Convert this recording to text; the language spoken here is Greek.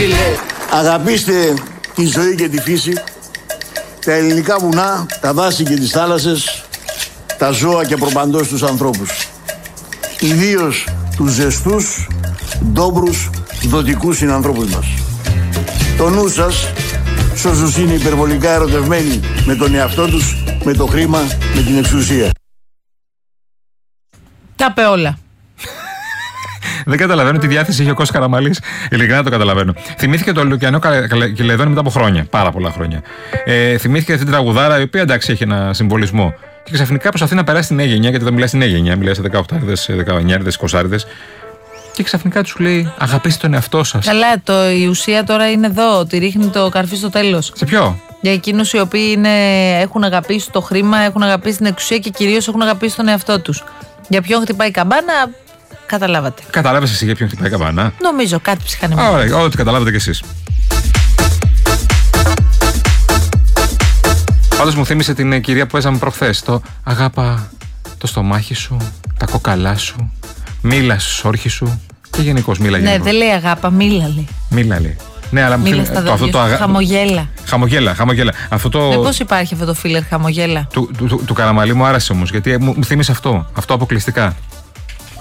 φίλε. Αγαπήστε τη ζωή και τη φύση, τα ελληνικά βουνά, τα δάση και τις θάλασσες, τα ζώα και προπαντός τους ανθρώπους. Ιδίως τους ζεστούς, ντόμπρους, δοτικούς συνανθρώπους μας. Το νου σας, σ' όσους είναι υπερβολικά ερωτευμένοι με τον εαυτό τους, με το χρήμα, με την εξουσία. Τα είπε όλα. Δεν καταλαβαίνω τι διάθεση έχει ο Κώστας Καραμανλής. Ειλικρινά το καταλαβαίνω. Θυμήθηκε το Λουκιανό Κελεδόνι μετά από χρόνια. Πάρα πολλά χρόνια. Θυμήθηκε αυτή την τραγουδάρα, η οποία εντάξει έχει ένα συμβολισμό. Και ξαφνικά προσπαθεί να περάσει στην νέα γενιά, γιατί δεν μιλάει στην νέα γενιά, μιλάει σε 18άριδες, 19άριδες, 20άριδες. Και ξαφνικά του λέει: αγαπήστε τον εαυτό σας. Καλά, η ουσία τώρα είναι εδώ, ότι ρίχνει το καρφί στο τέλος. Σε ποιο? Για εκείνους οι οποίοι έχουν αγαπήσει το χρήμα, έχουν αγαπήσει την εξουσία και κυρίως έχουν αγαπήσει τον εαυτό τους. Για ποιον χτυπάει η καμπάνα, καταλάβατε. Κατάλαβες εσύ για ποιον χτυπάει η καμπάνα? Νομίζω κάτι ψυχανεμικό. Ωραία, ό,τι καταλάβατε κι εσείς. Πάντως μου θύμισε την κυρία που παίζαμε προχθές. Το αγάπα το στομάχι σου, τα κόκαλά σου, μίλα στους όρχες σου και γενικώς μίλα γενικώς. Ναι, δεν λέει αγάπα, μίλα λέει. Μίλα λέει. Ναι, αλλά μου μίλα στα δόντια σου, χαμογέλα. Χαμογέλα. Μήπως υπάρχει αυτό το φίλερ χαμογέλα. Του Καραμανλή μου άρεσε όμως, γιατί μου θύμισε αυτό αποκλειστικά.